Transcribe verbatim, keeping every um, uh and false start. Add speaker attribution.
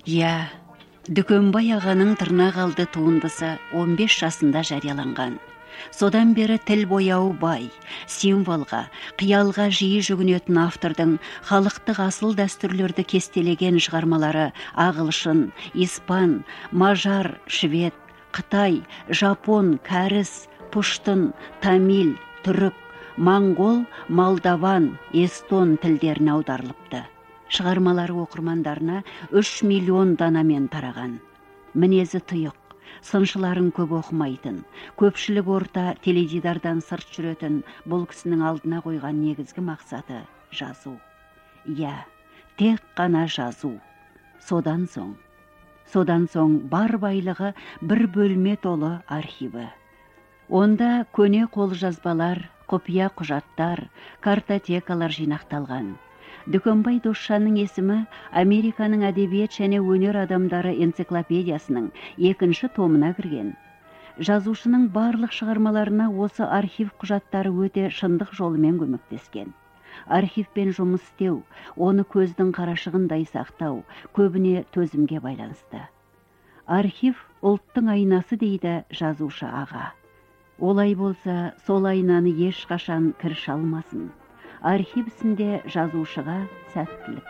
Speaker 1: Иә, Дүкенбай ағаның Тырнақалды туындысы он бес жасында жарияланған. Содан бері тіл бояуы бай, символға, қиялға жиі жүгінетін автордың халықтық асыл дәстүрлерді кестелеген шығармалары ағылшын, испан, мажар, швед, қытай, жапон, кәріс, пуштун, тамил, түрік, моңғол, молдаван, эстон тілдеріне аударылыпты. Шығармалары оқырмандарына үш миллион данамен тараған. Мінезі тұйық, сыншыларын көп оқымайтын, көпшілік орта теледидардан сырт жүретін бұл кісінің алдына қойған негізгі мақсаты жазу. Иә, тек қана жазу. Содан соң, содан соң бар байлығы бір бөлме толы архиві. Онда көне қолжазбалар, құпия құжаттар, картотекалар жинақталған. Дүкенбай Досжанның есімі Американың әдебиет және өнер адамдары энциклопедиясының екінші томына кірген. Жазушының барлық шығармаларына осы архив құжаттары өте шындық жолымен көмектескен. Архивпен жұмыс істеу, оны көздің қарашығындай сақтау, көбіне төзімге байланысты. Архив ұлттың айнасы дейді жазушы аға. Олай болса, сол айнаны ешқашан кір шалмасын. Архив ісінде жазушыға сәттілік